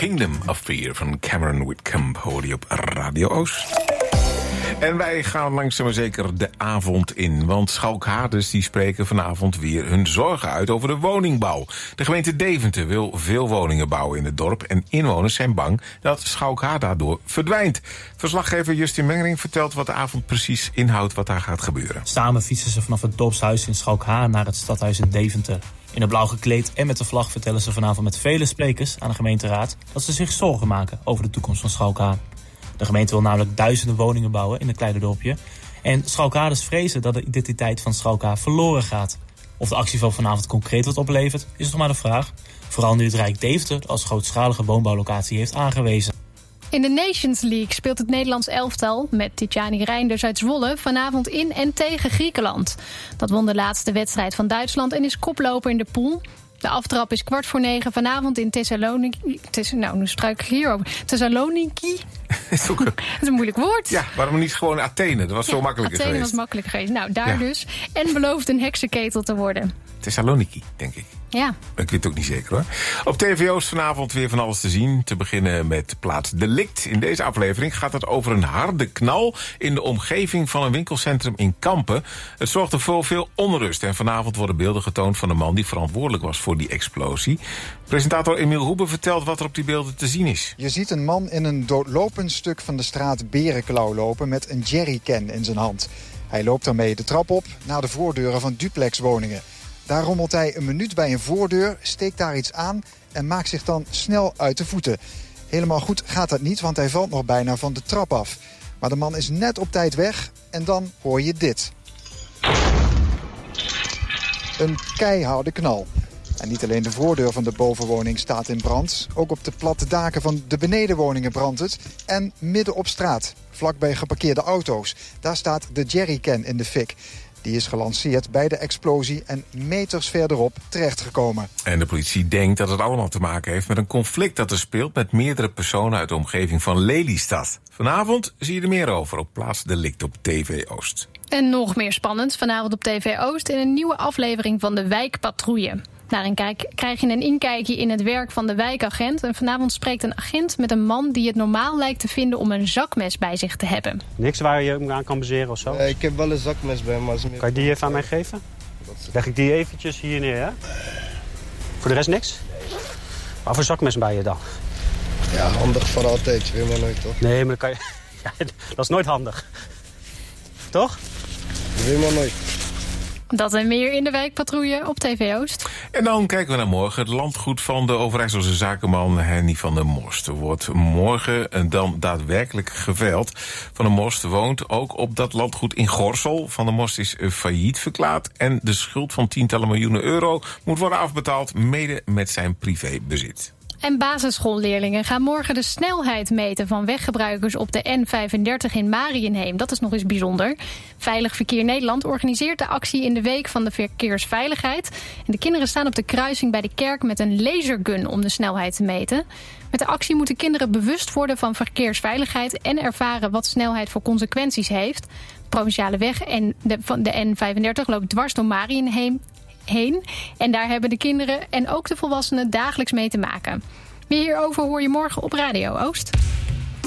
Kingdom of Fear van Cameron Whitcomb hoorde je op Radio Oost. En wij gaan langzaam maar zeker de avond in. Want Schalkhaarders die spreken vanavond weer hun zorgen uit over de woningbouw. De gemeente Deventer wil veel woningen bouwen in het dorp. En inwoners zijn bang dat Schalkhaar daardoor verdwijnt. Verslaggever Justin Mengering vertelt wat de avond precies inhoudt wat daar gaat gebeuren. Samen fietsen ze vanaf het dorpshuis in Schalkhaar naar het stadhuis in Deventer. In het blauw gekleed en met de vlag vertellen ze vanavond met vele sprekers aan de gemeenteraad dat ze zich zorgen maken over de toekomst van Schalkhaar. De gemeente wil namelijk duizenden woningen bouwen in het kleine dorpje. En Schalkhaarders vrezen dat de identiteit van Schalkhaar verloren gaat. Of de actie van vanavond concreet wat oplevert, is nog maar de vraag. Vooral nu het Rijk Deventer als grootschalige woonbouwlocatie heeft aangewezen. In de Nations League speelt het Nederlands elftal met Tijani Reinders uit Zwolle vanavond in en tegen Griekenland. Dat won de laatste wedstrijd van Duitsland en is koploper in de pool. De aftrap is 8:45 vanavond in Thessaloniki. Nu struik ik hierover. Thessaloniki. Dat is een moeilijk woord. Ja, waarom niet gewoon Athene? Dat was zo makkelijker Athene geweest. Was makkelijk geweest. Nou, daar dus. En belooft een heksenketel te worden. Thessaloniki, denk ik. Ja. Ik weet het ook niet zeker hoor. Op TVO's vanavond weer van alles te zien. Te beginnen met Plaats Delict. In deze aflevering gaat het over een harde knal in de omgeving van een winkelcentrum in Kampen. Het zorgde voor veel onrust. En vanavond worden beelden getoond van de man die verantwoordelijk was voor die explosie. Presentator Emiel Hoebe vertelt wat er op die beelden te zien is. Je ziet een man in een doodlopend stuk van de straat Berenklauw lopen met een jerrycan in zijn hand. Hij loopt daarmee de trap op naar de voordeuren van duplexwoningen. Daar rommelt hij een minuut bij een voordeur, steekt daar iets aan en maakt zich dan snel uit de voeten. Helemaal goed gaat dat niet, want hij valt nog bijna van de trap af. Maar de man is net op tijd weg en dan hoor je dit. Een keiharde knal. En niet alleen de voordeur van de bovenwoning staat in brand. Ook op de platte daken van de benedenwoningen brandt het. En midden op straat, vlakbij geparkeerde auto's. Daar staat de jerrycan in de fik. Die is gelanceerd bij de explosie en meters verderop terechtgekomen. En de politie denkt dat het allemaal te maken heeft met een conflict dat er speelt met meerdere personen uit de omgeving van Lelystad. Vanavond zie je er meer over op Plaats Delict op TV Oost. En nog meer spannend vanavond op TV Oost in een nieuwe aflevering van de Wijkpatrouille. Daarin krijg je een inkijkje in het werk van de wijkagent. En vanavond spreekt een agent met een man die het normaal lijkt te vinden om een zakmes bij zich te hebben. Niks waar je hem aan kan baseren of zo? Ik heb wel een zakmes bij me. Kan je die even aan mij geven? Leg ik die eventjes hier neer, hè? Voor de rest niks? Wat voor zakmes bij je dan? Ja, handig voor altijd. Je weet maar nooit, toch? Nee, maar dan kan je... Ja, dat is nooit handig. Toch? Je weet maar nooit. Dat en meer in de Wijkpatrouille op TV Oost. En dan kijken we naar morgen. Het landgoed van de Overijsselse zakenman Henny van der Morst wordt morgen dan daadwerkelijk geveild. Van der Morst woont ook op dat landgoed in Gorssel. Van der Morst is failliet verklaard en de schuld van tientallen miljoenen euro moet worden afbetaald, mede met zijn privébezit. En basisschoolleerlingen gaan morgen de snelheid meten van weggebruikers op de N35 in Mariënheem. Dat is nog eens bijzonder. Veilig Verkeer Nederland organiseert de actie in de week van de verkeersveiligheid. En de kinderen staan op de kruising bij de kerk met een lasergun om de snelheid te meten. Met de actie moeten kinderen bewust worden van verkeersveiligheid en ervaren wat snelheid voor consequenties heeft. De provinciale weg en de N35 loopt dwars door Mariënheem heen. En daar hebben de kinderen en ook de volwassenen dagelijks mee te maken. Meer hierover hoor je morgen op Radio Oost.